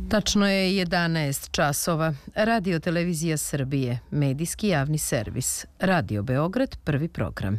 Tačno je 11 časova. Radio Televizija Srbije, medijski javni servis. Radio Beograd, prvi program.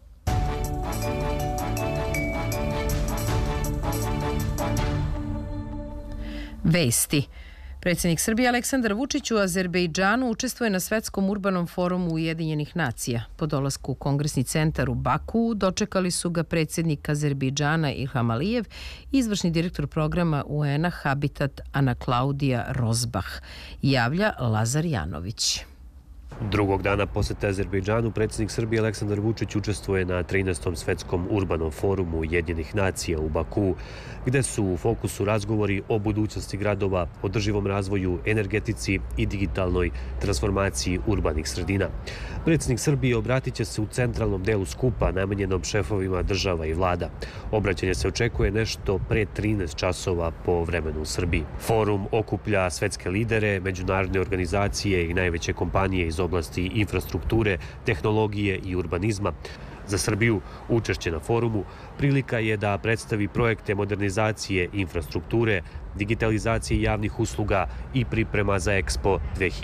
Vesti. Predsjednik Srbije Aleksandar Vučić u Azerbejdžanu učestvuje na Svetskom urbanom forumu Ujedinjenih nacija. Po dolasku u Kongresni centar u Bakuu dočekali su ga predsjednik Azerbejdžana Ilham Alijev i izvršni direktor programa UN-a Habitat Ana Klaudija Rozbah, javlja Lazar Janović. Drugog dana posete Azerbejdžanu predsjednik Srbije Aleksandar Vučić učestvuje na 13. Svetskom urbanom forumu Ujedinjenih nacija u Bakuu, gde su u fokusu razgovori o budućnosti gradova, održivom razvoju, energetici i digitalnoj transformaciji urbanih sredina. Predsjednik Srbije obratit će se u centralnom delu skupa namenjenom šefovima država i vlada. Obraćanje se očekuje nešto pre 13 časova po vremenu u Srbiji. Forum okuplja svetske lidere, međunarodne organizacije i najveće kompanije iz oblasti infrastrukture, tehnologije i urbanizma. Za Srbiju učešće na forumu prilika je da predstavi projekte modernizacije infrastrukture, digitalizacije javnih usluga i priprema za Expo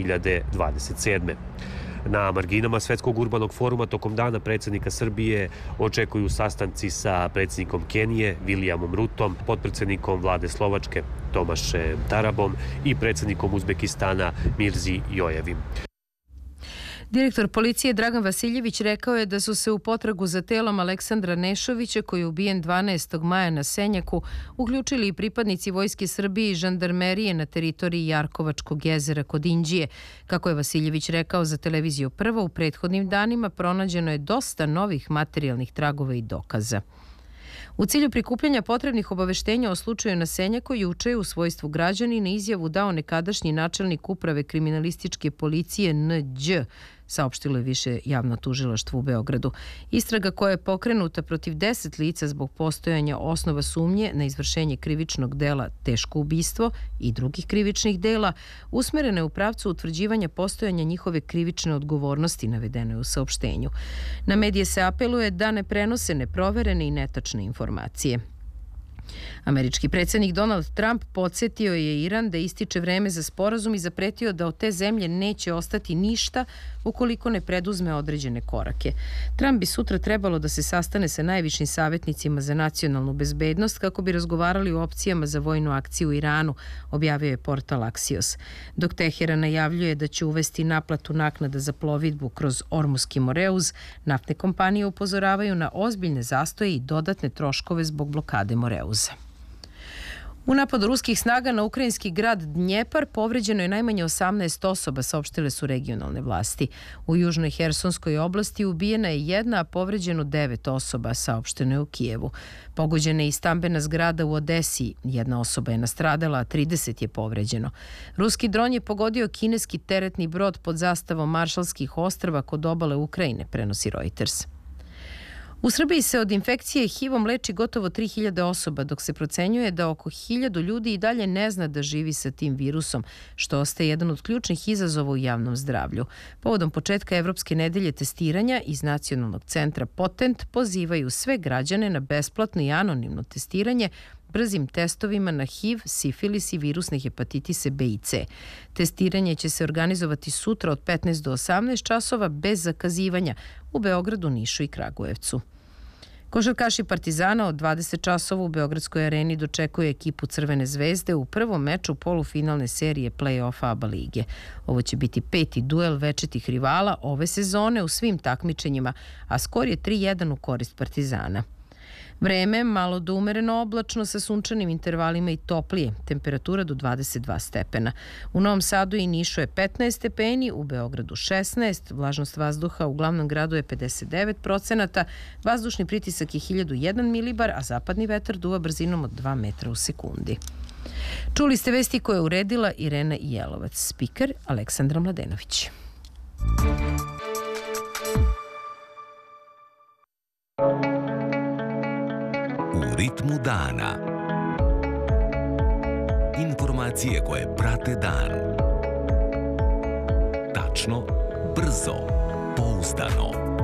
2027. Na marginama Svetskog urbanog foruma tokom dana predsjednika Srbije očekuju sastanci sa predsjednikom Kenije, Vilijamom Rutom, potpredsjednikom vlade Slovačke, Tomašem Tarabom i predsjednikom Uzbekistana Mirzi Jojevim. Direktor policije Dragan Vasiljević rekao je da su se u potragu za telom Aleksandra Nešovića, koji je ubijen 12. maja na Senjaku, uključili i pripadnici Vojske Srbije i žandarmerije na teritoriji Jarkovačkog jezera kod Inđije. Kako je Vasiljević rekao za televiziju Prva, u prethodnim danima pronađeno je dosta novih materijalnih tragova i dokaza. U cilju prikupljanja potrebnih obaveštenja o slučaju na Senjaku, juče je u svojstvu građanina izjavu dao nekadašnji načelnik uprave kriminalističke policije NĐ, saopštilo je Više javno tužilaštvo u Beogradu. Istraga koja je pokrenuta protiv 10 lica zbog postojanja osnova sumnje na izvršenje krivičnog dela teško ubistvo i drugih krivičnih dela usmerena je u pravcu utvrđivanja postojanja njihove krivične odgovornosti, navedeno je u saopštenju. Na medije se apeluje da ne prenose neproverene i netačne informacije. Američki predsjednik Donald Trump podsjetio je Iran da ističe vreme za sporazum i zapretio da od te zemlje neće ostati ništa ukoliko ne preduzme određene korake. Trump bi sutra trebalo da se sastane sa najvišim savjetnicima za nacionalnu bezbednost kako bi razgovarali o opcijama za vojnu akciju u Iranu, objavio je portal Axios. Dok Teheran najavljuje da će uvesti naplatu naknada za plovidbu kroz Ormuski Moreuz, naftne kompanije upozoravaju na ozbiljne zastoje i dodatne troškove zbog blokade Moreuza. U napadu ruskih snaga na ukrajinski grad Dnjepar povređeno je najmanje 18 osoba, saopštile su regionalne vlasti. U južnoj Hersonskoj oblasti ubijena je 1, a povređeno 9 osoba, saopšteno je u Kijevu. Pogođena je i stambena zgrada u Odesi. 1 osoba je nastradala, a 30 je povređeno. Ruski dron je pogodio kineski teretni brod pod zastavom Maršalskih ostrva kod obale Ukrajine, prenosi Reuters. U Srbiji se od infekcije HIV-om leči gotovo 3000 osoba, dok se procenjuje da oko 1000 ljudi i dalje ne zna da živi sa tim virusom, što ostaje jedan od ključnih izazova u javnom zdravlju. Povodom početka Evropske nedelje testiranja iz Nacionalnog centra Potent pozivaju sve građane na besplatno i anonimno testiranje brzim testovima na HIV, sifilis i virusne hepatitise B i C. Testiranje će se organizovati sutra od 15 do 18 časova bez zakazivanja u Beogradu, Nišu i Kragujevcu. Košarkaši Partizana od 20 časova u Beogradskoj areni dočekuje ekipu Crvene zvezde u prvom meču polufinalne serije play-offa ABA lige. Ovo će biti 5. duel večitih rivala ove sezone u svim takmičenjima, a skor je 3:1 u korist Partizana. Vreme malo do umereno oblačno sa sunčanim intervalima i toplije, temperatura do 22 stepena. U Novom Sadu i Nišu je 15 stepeni, u Beogradu 16, vlažnost vazduha u glavnom gradu je 59%, vazdušni pritisak je 1001 milibar, a zapadni vetar duva brzinom od 2 metra u sekundi. Čuli ste vesti koje je uredila Irena Jelovac, spiker Aleksandra Mladenović. U ritmu dana. Informacije koje prate dan. Tačno, brzo, pouzdano.